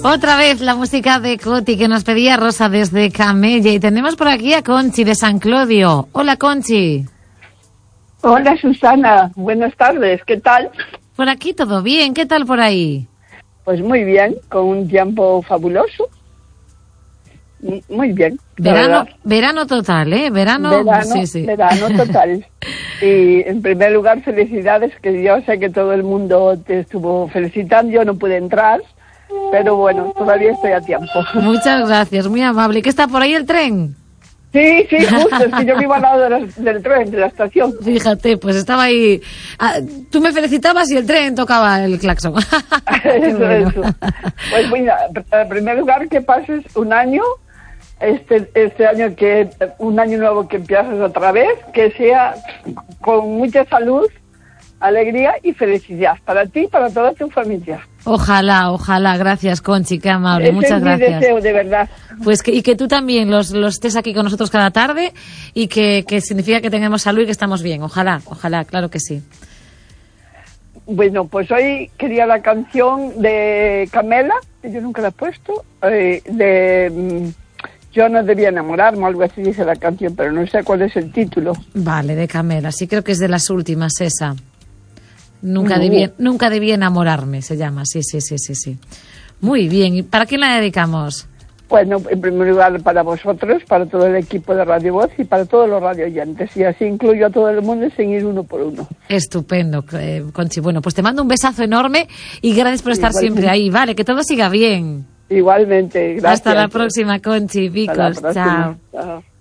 Otra vez la música de Coti que nos pedía Rosa desde Camella. Y tenemos por aquí a Conchi de San Clodio. Hola, Conchi. Hola, Susana. Buenas tardes. ¿Qué tal? Por aquí todo bien. ¿Qué tal por ahí? Pues muy bien, con un tiempo fabuloso. Muy bien. Verano total, ¿eh? Verano total. Y en primer lugar, felicidades, que yo sé que todo el mundo te estuvo felicitando. Yo no pude entrar, pero bueno, todavía estoy a tiempo. Muchas gracias, muy amable. ¿Qué está por ahí el tren? Sí, justo, es que yo vivo al lado del tren, de la estación. Fíjate, pues estaba ahí. Tú me felicitabas y el tren tocaba el claxon. Eso. Pues mira, en primer lugar, que pases un año, este año un año nuevo que empiezas otra vez, que sea con mucha salud, alegría y felicidad para ti y para toda tu familia. Ojalá, gracias, Conchi, qué amable, muchas gracias. Es mi deseo, de verdad. Pues y que tú también los estés aquí con nosotros cada tarde y que significa que tengamos salud y que estamos bien, ojalá, claro que sí. Bueno, pues hoy quería la canción de Camela, que yo nunca la he puesto, Yo no debía enamorarme, algo así dice la canción, pero no sé cuál es el título. Vale, de Camela, sí creo que es de las últimas esa. Nunca debí enamorarme, se llama, sí. Muy bien, ¿y para quién la dedicamos? Bueno, en primer lugar para vosotros, para todo el equipo de Radio Voz y para todos los radioyentes, y así incluyo a todo el mundo sin ir uno por uno. Estupendo, Conchi. Bueno, pues te mando un besazo enorme y gracias por estar siempre ahí, vale, que todo siga bien. Igualmente, gracias. Hasta la próxima, Conchi, Vicos, chao.